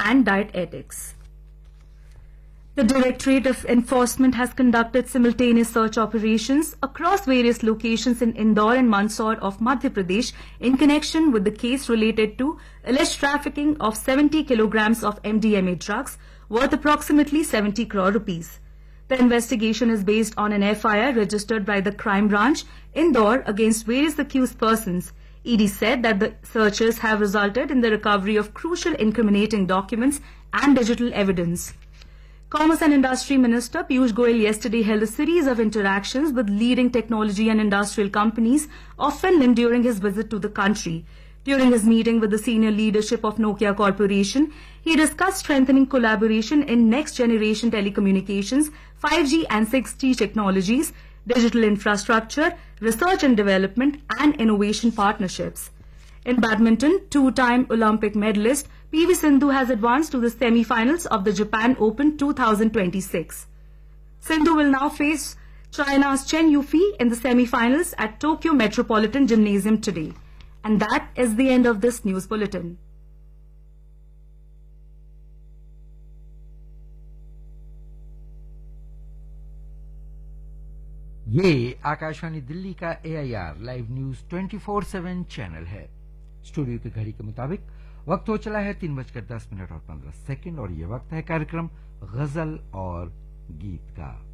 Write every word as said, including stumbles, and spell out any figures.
and diet ethics. The Directorate of Enforcement has conducted simultaneous search operations across various locations in Indore and Mandsaur of Madhya Pradesh in connection with the case related to alleged trafficking of seventy kilograms of M D M A drugs worth approximately seventy crore rupees. The investigation is based on an F I R registered by the Crime Branch, Indore, against various accused persons. E D said that the searches have resulted in the recovery of crucial incriminating documents and digital evidence. Commerce and Industry Minister Piyush Goyal yesterday held a series of interactions with leading technology and industrial companies of Finland during his visit to the country. During his meeting with the senior leadership of Nokia Corporation, he discussed strengthening collaboration in next-generation telecommunications, five G and six G technologies, digital infrastructure, research and development, and innovation partnerships. In badminton, two-time Olympic medalist P V Sindhu has advanced to the semi-finals of the Japan Open two thousand twenty-six. Sindhu will now face China's Chen Yufei in the semi-finals at Tokyo Metropolitan Gymnasium today. And that is the end of this news bulletin. ये आकाशवाणी दिल्ली का ए I R live news twenty four seven channel है। Studio की घड़ी के मुताबिक वक्त हो चला है तीन बजकर दस मिनट और पंद्रह सेकंड और ये वक्त है कार्यक्रम गजल और गीत का।